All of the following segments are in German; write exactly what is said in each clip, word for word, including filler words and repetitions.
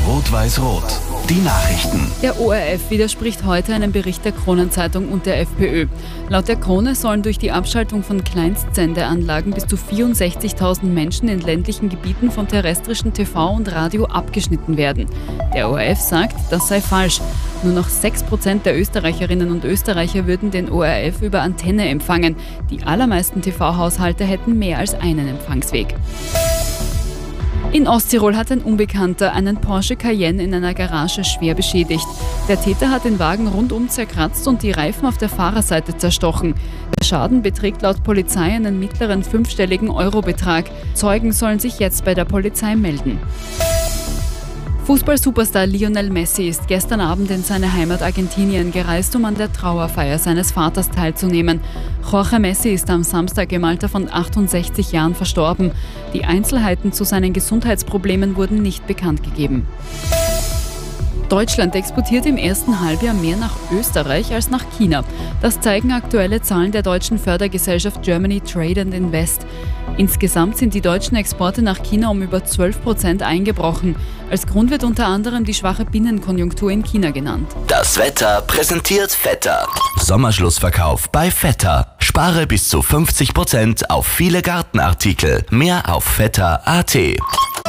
Rot-Weiß-Rot. Die Nachrichten. Der O R F widerspricht heute einem Bericht der Kronenzeitung und der FPÖ. Laut der Krone sollen durch die Abschaltung von Kleinstsendeanlagen bis zu vierundsechzigtausend Menschen in ländlichen Gebieten vom terrestrischen T V und Radio abgeschnitten werden. Der O R F sagt, das sei falsch. Nur noch sechs Prozent der Österreicherinnen und Österreicher würden den O R F über Antenne empfangen. Die allermeisten T V-Haushalte hätten mehr als einen Empfangsweg. In Osttirol hat ein Unbekannter einen Porsche Cayenne in einer Garage schwer beschädigt. Der Täter hat den Wagen rundum zerkratzt und die Reifen auf der Fahrerseite zerstochen. Der Schaden beträgt laut Polizei einen mittleren fünfstelligen Eurobetrag. Zeugen sollen sich jetzt bei der Polizei melden. Fußball-Superstar Lionel Messi ist gestern Abend in seine Heimat Argentinien gereist, um an der Trauerfeier seines Vaters teilzunehmen. Jorge Messi ist am Samstag im Alter von achtundsechzig Jahren verstorben. Die Einzelheiten zu seinen Gesundheitsproblemen wurden nicht bekannt gegeben. Deutschland exportiert im ersten Halbjahr mehr nach Österreich als nach China. Das zeigen aktuelle Zahlen der deutschen Fördergesellschaft Germany Trade and Invest. Insgesamt sind die deutschen Exporte nach China um über zwölf Prozent eingebrochen. Als Grund wird unter anderem die schwache Binnenkonjunktur in China genannt. Das Wetter präsentiert Vetter. Sommerschlussverkauf bei Vetter. Spare bis zu fünfzig Prozent auf viele Gartenartikel. Mehr auf vetter punkt a t.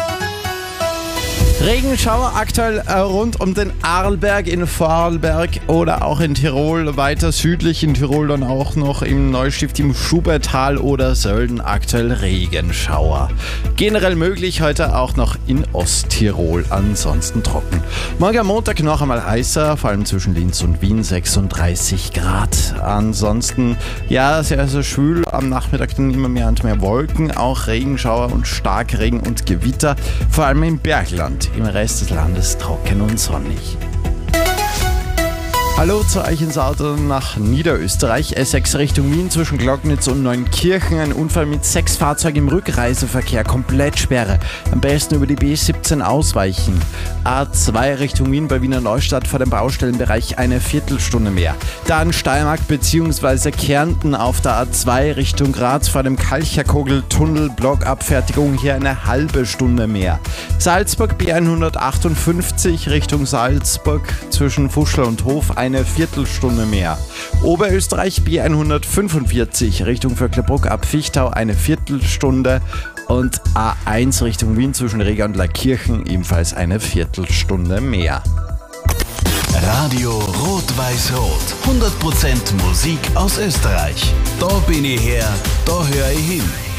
Regenschauer aktuell rund um den Arlberg in Vorarlberg oder auch in Tirol, weiter südlich in Tirol dann auch noch im Neustift, im Schubertal oder Sölden aktuell Regenschauer. Generell möglich heute auch noch in Osttirol, ansonsten trocken. Morgen am Montag noch einmal heißer, vor allem zwischen Linz und Wien sechsunddreißig Grad. Ansonsten ja sehr, sehr schwül, am Nachmittag dann immer mehr und mehr Wolken, auch Regenschauer und Starkregen und Gewitter, vor allem im Bergland. Im Rest des Landes trocken und sonnig. Hallo zu euch ins Auto nach Niederösterreich. S sechs Richtung Wien zwischen Glocknitz und Neunkirchen. Ein Unfall mit sechs Fahrzeugen im Rückreiseverkehr. Komplett Sperre. Am besten über die B siebzehn ausweichen. A zwei Richtung Wien bei Wiener Neustadt vor dem Baustellenbereich eine Viertelstunde mehr. Dann Steiermark bzw. Kärnten auf der A zwei Richtung Graz vor dem Kalcherkogel-Tunnel. Blockabfertigung hier eine halbe Stunde mehr. Salzburg B hundertachtundfünfzig Richtung Salzburg zwischen Fuschl und Hof eine Viertelstunde mehr. Oberösterreich B hundertfünfundvierzig Richtung Vöcklerbruck ab Fichtau eine Viertelstunde und A eins Richtung Wien zwischen Riga und Lackirchen ebenfalls eine Viertelstunde mehr. Radio Rot-Weiß-Rot. hundert Prozent Musik aus Österreich. Da bin ich her, da höre ich hin.